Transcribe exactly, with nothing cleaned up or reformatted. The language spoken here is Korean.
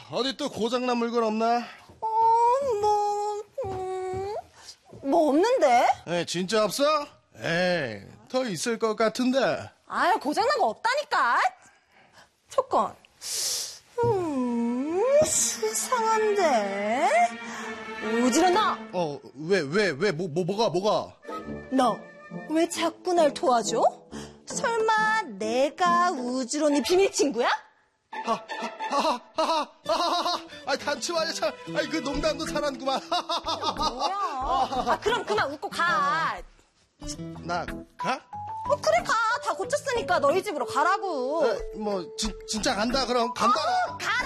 어디 또 고장난 물건 없나? 어, 뭐, 음, 뭐 없는데? 에, 진짜 없어? 에이, 더 있을 것 같은데. 아, 고장난 거 없다니까. 조건. 음, 수상한데? 오지랖 너! 어, 왜, 왜, 왜, 뭐, 뭐, 뭐가, 뭐가? 너, 왜 자꾸 날 도와줘? 설마 내가 우주론이 비밀 친구야? 하, 하, 하, 하, 하, 하, 하, 아, 단추 아니야, 참. 아이, 그 농담도 잘하는구만. 뭐야? 아, 그럼 그만 웃고 가. 나, 가? 어, 그래, 가. 다 고쳤으니까 너희 집으로 가라고. 에, 뭐, 진, 진짜 간다, 그럼. 간다. 어, 가!